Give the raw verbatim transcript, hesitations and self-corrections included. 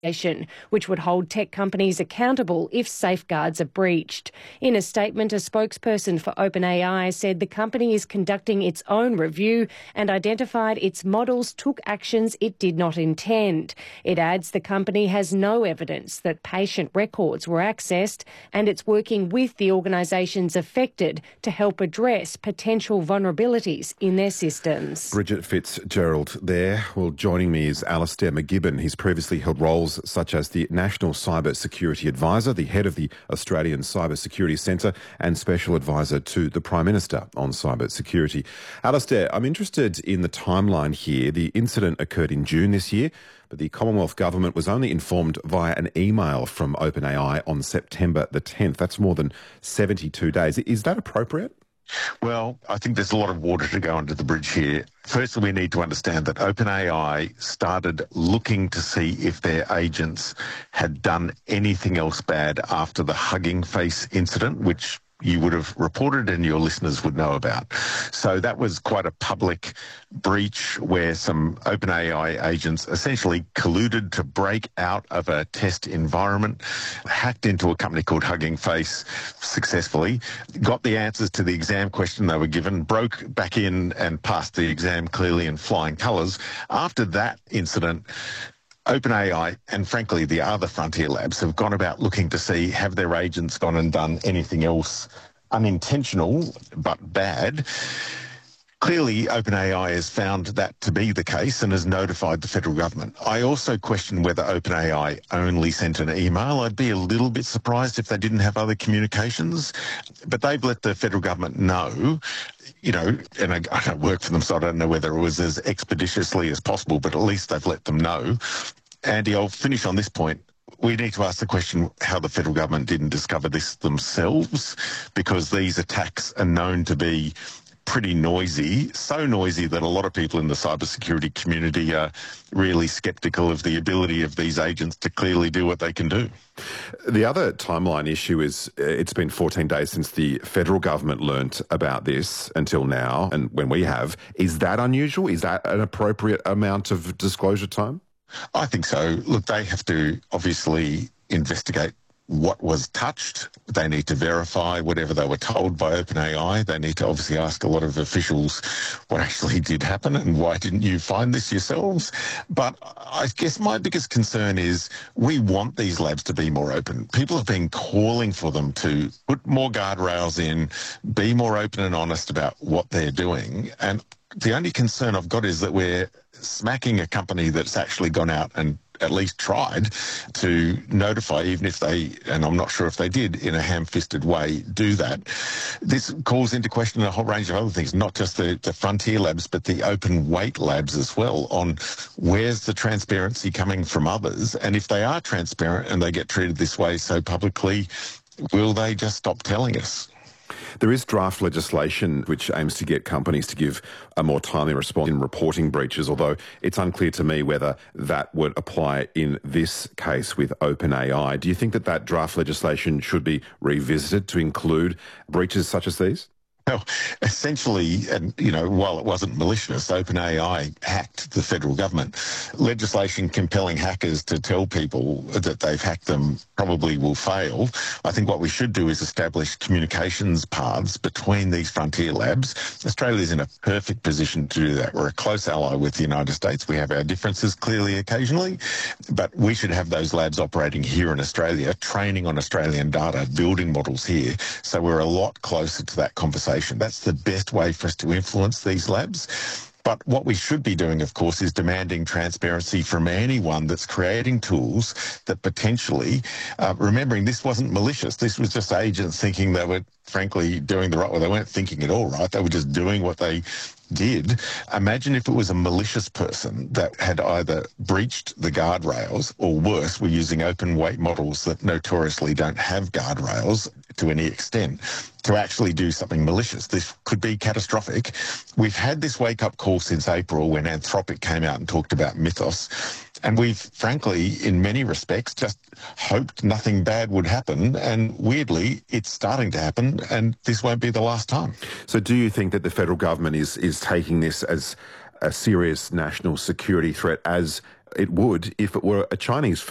which would hold tech companies accountable if safeguards are breached. In a statement, a spokesperson for OpenAI said the company is conducting its own review and identified its models took actions it did not intend. It adds the company has no evidence that patient records were accessed, and it's working with the organisations affected to help address potential vulnerabilities in their systems. Bridget Fitzgerald there. Well, joining me is Alastair McGibbon. He's previously held roles such as the National Cyber Security Advisor, the head of the Australian Cyber Security Centre, and Special Advisor to the Prime Minister on cyber security. Alastair, I'm interested in the timeline here. The incident occurred in June this year, but the Commonwealth Government was only informed via an email from OpenAI on September the tenth. That's more than seventy-two days. Is that appropriate? Well, I think there's a lot of water to go under the bridge here. Firstly, we need to understand that OpenAI started looking to see if their agents had done anything else bad after the Hugging Face incident, which you would have reported and your listeners would know about. So that was quite a public breach where some OpenAI agents essentially colluded to break out of a test environment, hacked into a company called Hugging Face successfully, got the answers to the exam question they were given, broke back in and passed the exam clearly in flying colours. After that incident, OpenAI and, frankly, the other frontier labs have gone about looking to see have their agents gone and done anything else unintentional but bad. Clearly, OpenAI has found that to be the case and has notified the federal government. I also question whether OpenAI only sent an email. I'd be a little bit surprised if they didn't have other communications, but they've let the federal government know. You know, and I, I don't work for them, so I don't know whether it was as expeditiously as possible, but at least they've let them know. Andy, I'll finish on this point. We need to ask the question how the federal government didn't discover this themselves, because these attacks are known to be pretty noisy, so noisy that a lot of people in the cybersecurity community are really sceptical of the ability of these agents to clearly do what they can do. The other timeline issue is uh, it's been fourteen days since the federal government learnt about this until now, and when we have. Is that unusual? Is that an appropriate amount of disclosure time? I think so. Look, they have to obviously investigate what was touched. They need to verify whatever they were told by OpenAI. They need to obviously ask a lot of officials what actually did happen and why didn't you find this yourselves. But I guess my biggest concern is we want these labs to be more open. People have been calling for them to put more guardrails in, be more open and honest about what they're doing. And the only concern I've got is that we're smacking a company that's actually gone out and at least tried to notify, even if they, and I'm not sure if they did, in a ham-fisted way, do that. This calls into question a whole range of other things, not just the, the frontier labs, but the open weight labs as well, on where's the transparency coming from others, and if they are transparent and they get treated this way so publicly, will they just stop telling us? There is draft legislation which aims to get companies to give a more timely response in reporting breaches, although it's unclear to me whether that would apply in this case with OpenAI. Do you think that that draft legislation should be revisited to include breaches such as these? Well, essentially, and you know, while it wasn't malicious, OpenAI hacked the federal government. Legislation compelling hackers to tell people that they've hacked them probably will fail. I think what we should do is establish communications paths between these frontier labs. Australia's in a perfect position to do that. We're a close ally with the United States. We have our differences clearly occasionally, but we should have those labs operating here in Australia, training on Australian data, building models here. So we're a lot closer to that conversation. That's the best way for us to influence these labs. But what we should be doing, of course, is demanding transparency from anyone that's creating tools that potentially, uh, remembering this wasn't malicious, this was just agents thinking they were, frankly, doing the right way. They weren't thinking at all right. They were just doing what they did. Imagine if it was a malicious person that had either breached the guardrails or worse, were using open weight models that notoriously don't have guardrails to any extent to actually do something malicious. This could be catastrophic. We've had this wake-up call since April when Anthropic came out and talked about Mythos. And we've, frankly, in many respects, just hoped nothing bad would happen. And weirdly, it's starting to happen, and this won't be the last time. So do you think that the federal government is, is taking this as a serious national security threat, as it would if it were a Chinese